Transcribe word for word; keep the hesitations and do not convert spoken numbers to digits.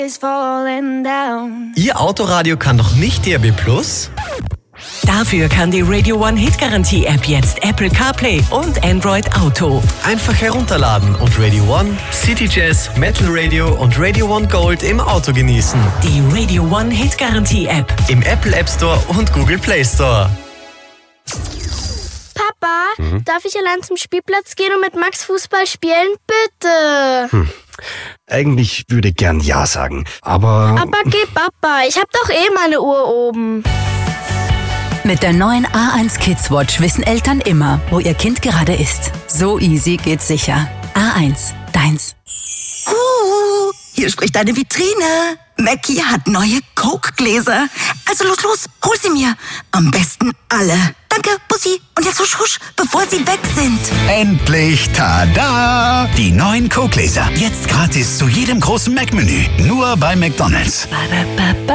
is falling down. Ihr Autoradio kann doch nicht D A B plus? Dafür kann die Radio One Hit-Garantie-App jetzt Apple CarPlay und Android Auto. Einfach herunterladen und Radio One, City Jazz, Metal Radio und Radio One Gold im Auto genießen. Die Radio One Hit-Garantie-App im Apple App Store und Google Play Store. Papa, mhm. darf ich allein zum Spielplatz gehen und mit Max Fußball spielen? Bitte. Hm. Eigentlich würde ich gern Ja sagen, aber... Aber geh, Papa, ich hab doch eh meine Uhr oben. Mit der neuen A eins Kids Watch wissen Eltern immer, wo ihr Kind gerade ist. So easy geht's sicher. A eins, deins. Uh, hier spricht eine Vitrine. Mackie hat neue Coke-Gläser. Also los, los, hol sie mir. Am besten alle. Danke, Bussi. Und jetzt husch, husch, bevor sie weg sind. Endlich, tada! Die neuen Coke-Gläser. Jetzt gratis zu jedem großen Mac-Menü. Nur bei McDonald's.